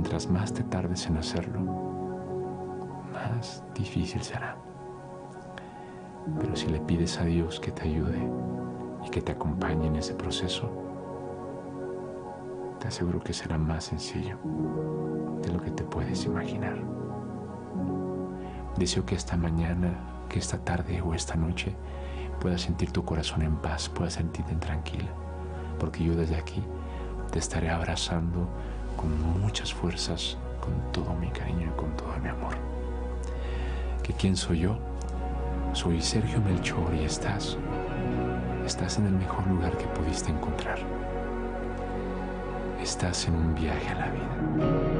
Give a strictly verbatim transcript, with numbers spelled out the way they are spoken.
mientras más te tardes en hacerlo, más difícil será. Pero si le pides a Dios que te ayude y que te acompañe en ese proceso, te aseguro que será más sencillo de lo que te puedes imaginar. Deseo que esta mañana, que esta tarde o esta noche puedas sentir tu corazón en paz, puedas sentirte tranquila, porque yo desde aquí te estaré abrazando con muchas fuerzas, con todo mi cariño y con todo mi amor. ¿Que quién soy yo? Soy Sergio Melchor y estás, estás en el mejor lugar que pudiste encontrar. Estás en un viaje a la vida.